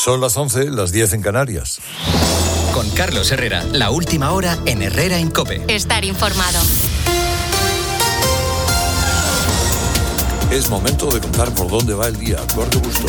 Son las 11, las 10 en Canarias. Con Carlos Herrera, la última hora en Herrera en COPE. Estar informado. Es momento de contar por dónde va el día. Jorge Bustos.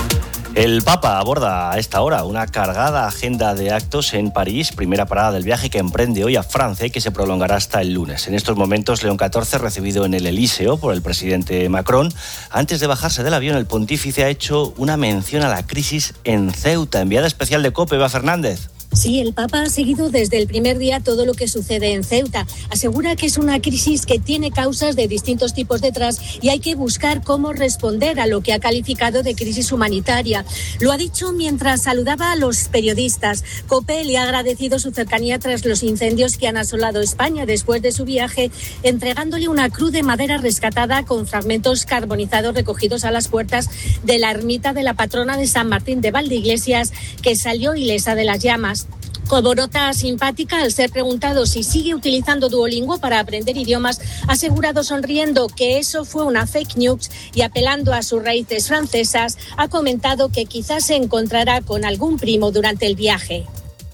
El Papa aborda a esta hora una cargada agenda de actos en París, primera parada del viaje que emprende hoy a Francia y que se prolongará hasta el lunes. En estos momentos, León XIV, recibido en el Elíseo por el presidente Macron. Antes de bajarse del avión, el pontífice ha hecho una mención a la crisis en Ceuta. Enviada especial de COPE, Eva Fernández. Sí, el Papa ha seguido desde el primer día todo lo que sucede en Ceuta. Asegura que es una crisis que tiene causas de distintos tipos detrás y hay que buscar cómo responder a lo que ha calificado de crisis humanitaria. Lo ha dicho mientras saludaba a los periodistas. COPE le ha agradecido su cercanía tras los incendios que han asolado España después de su viaje, entregándole una cruz de madera rescatada con fragmentos carbonizados recogidos a las puertas de la ermita de la patrona de San Martín de Valdeiglesias, que salió ilesa de las llamas. Como nota simpática, al ser preguntado si sigue utilizando Duolingo para aprender idiomas, ha asegurado sonriendo que eso fue una fake news y, apelando a sus raíces francesas, ha comentado que quizás se encontrará con algún primo durante el viaje.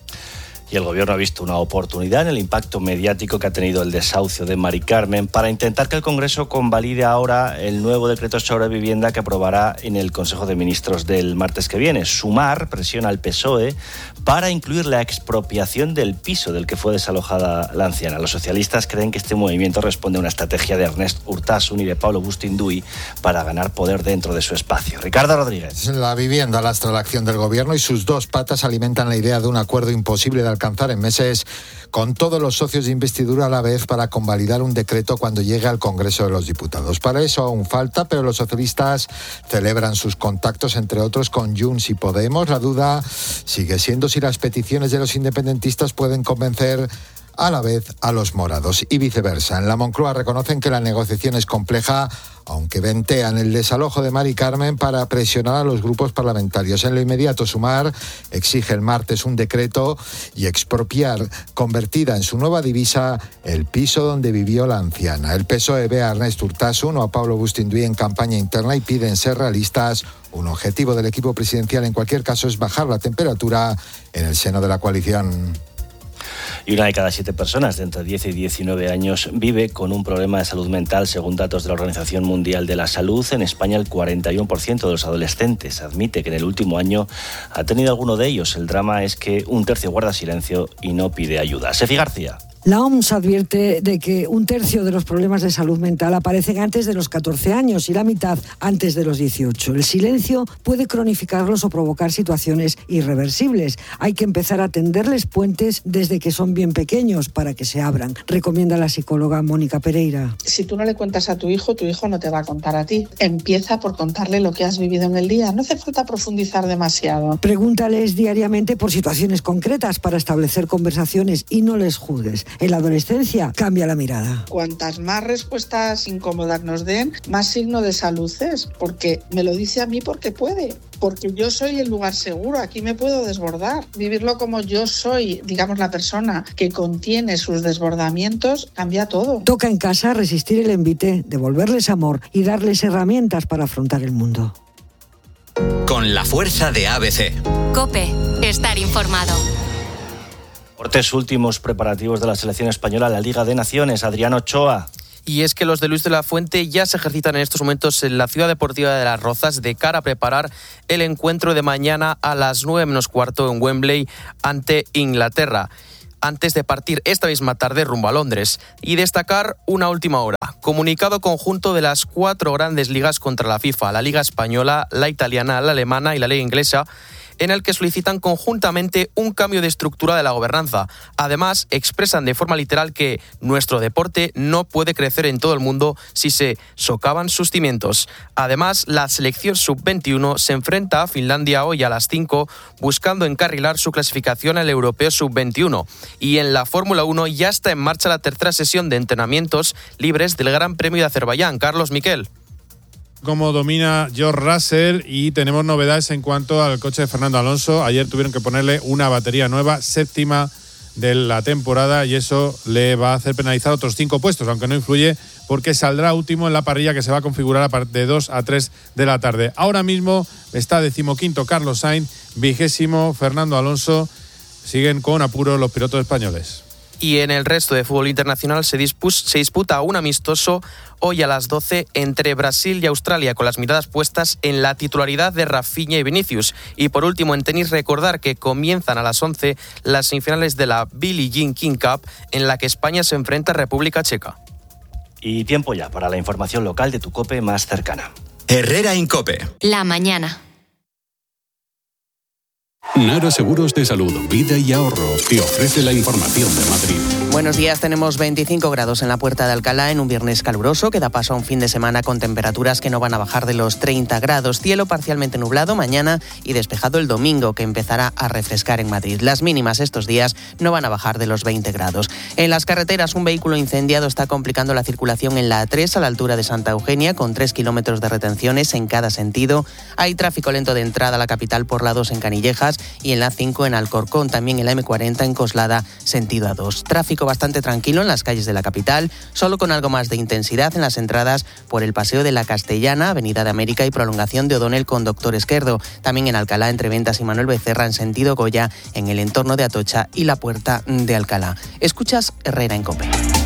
Y el gobierno ha visto una oportunidad en el impacto mediático que ha tenido el desahucio de Mari Carmen para intentar que el Congreso convalide ahora el nuevo decreto sobre vivienda que aprobará en el Consejo de Ministros del martes que viene. Sumar presiona al PSOE para incluir la expropiación del piso del que fue desalojada la anciana. Los socialistas creen que este movimiento responde a una estrategia de Ernest Urtasun y de Pablo Bustinduy para ganar poder dentro de su espacio. Ricardo Rodríguez. La vivienda lastra la acción del gobierno y sus dos patas alimentan la idea de un acuerdo imposible de alcanzar en meses con todos los socios de investidura a la vez para convalidar un decreto cuando llegue al Congreso de los Diputados. Para eso aún falta, pero los socialistas celebran sus contactos, entre otros, con Junts y Podemos. La duda sigue siendo si las peticiones de los independentistas pueden convencer a la vez a los morados y viceversa. En la Moncloa reconocen que la negociación es compleja, aunque ventean el desalojo de Mari Carmen para presionar a los grupos parlamentarios. En lo inmediato, Sumar exige el martes un decreto y expropiar, convertida en su nueva divisa, el piso donde vivió la anciana. El PSOE ve a Ernest Urtasun o a Pablo Bustinduy en campaña interna y piden ser realistas. Un objetivo del equipo presidencial, en cualquier caso, es bajar la temperatura en el seno de la coalición. Y 1 de cada 7 personas de entre 10 y 19 años vive con un problema de salud mental, según datos de la Organización Mundial de la Salud. En España, el 41% de los adolescentes admite que en el último año ha tenido alguno de ellos. El drama es que un tercio guarda silencio y no pide ayuda. Sefi García. La OMS advierte de que un tercio de los problemas de salud mental aparecen antes de los 14 años y la mitad antes de los 18. El silencio puede cronificarlos o provocar situaciones irreversibles. Hay que empezar a tenderles puentes desde que son bien pequeños para que se abran, recomienda la psicóloga Mónica Pereira. Si tú no le cuentas a tu hijo no te va a contar a ti. Empieza por contarle lo que has vivido en el día. No hace falta profundizar demasiado. Pregúntales diariamente por situaciones concretas para establecer conversaciones y no les juzgues. En la adolescencia cambia la mirada. Cuantas más respuestas incómodas nos den, más signo de salud es, porque me lo dice a mí porque puede, porque yo soy el lugar seguro, aquí me puedo desbordar. Vivirlo como yo soy, digamos, la persona que contiene sus desbordamientos, cambia todo. Toca en casa resistir el envite, devolverles amor y darles herramientas para afrontar el mundo. Con la fuerza de ABC. COPE, estar informado. Deportes, últimos preparativos de la selección española, la Liga de Naciones. Adrián Ochoa. Y es que los de Luis de la Fuente ya se ejercitan en estos momentos en la Ciudad Deportiva de Las Rozas de cara a preparar el encuentro de mañana a las 9:15 en Wembley ante Inglaterra, antes de partir esta misma tarde rumbo a Londres. Y destacar una última hora. Comunicado conjunto de las 4 grandes ligas contra la FIFA, la Liga Española, la Italiana, la Alemana y la Liga Inglesa, en el que solicitan conjuntamente un cambio de estructura de la gobernanza. Además, expresan de forma literal que nuestro deporte no puede crecer en todo el mundo si se socavan sus cimientos. Además, la selección sub-21 se enfrenta a Finlandia hoy a las 5, buscando encarrilar su clasificación al Europeo sub-21. Y en la Fórmula 1 ya está en marcha la tercera sesión de entrenamientos libres del Gran Premio de Azerbaiyán. Carlos Miquel. Cómo domina George Russell, y tenemos novedades en cuanto al coche de Fernando Alonso. Ayer tuvieron que ponerle una batería nueva, 7ª de la temporada, y eso le va a hacer penalizar otros 5 puestos, aunque no influye porque saldrá último en la parrilla que se va a configurar a partir de 2 a 3 de la tarde. Ahora mismo está 15º Carlos Sainz, 20º Fernando Alonso. Siguen con apuro los pilotos españoles. Y en el resto de fútbol internacional se disputa un amistoso hoy a las 12 entre Brasil y Australia, con las miradas puestas en la titularidad de Rafinha y Vinicius. Y por último, en tenis, recordar que comienzan a las 11 las semifinales de la Billie Jean King Cup, en la que España se enfrenta a República Checa. Y tiempo ya para la información local de tu COPE más cercana. Herrera Incope. La mañana. Nara Seguros de Salud, Vida y Ahorro te ofrece la información de Madrid. Buenos días, tenemos 25 grados en la Puerta de Alcalá en un viernes caluroso que da paso a un fin de semana con temperaturas que no van a bajar de los 30 grados. Cielo parcialmente nublado mañana y despejado el domingo, que empezará a refrescar en Madrid. Las mínimas estos días no van a bajar de los 20 grados. En las carreteras, un vehículo incendiado está complicando la circulación en la A3 a la altura de Santa Eugenia, con 3 kilómetros de retenciones en cada sentido. Hay tráfico lento de entrada a la capital por la 2 en Canillejas y en la 5 en Alcorcón, también en la M40 en Coslada, sentido A2. Tráfico bastante tranquilo en las calles de la capital, solo con algo más de intensidad en las entradas por el Paseo de la Castellana, Avenida de América y prolongación de O'Donnell con Doctor Esquerdo. También en Alcalá, entre Ventas y Manuel Becerra, en sentido Goya, en el entorno de Atocha y la Puerta de Alcalá. Escuchas Herrera en COPE.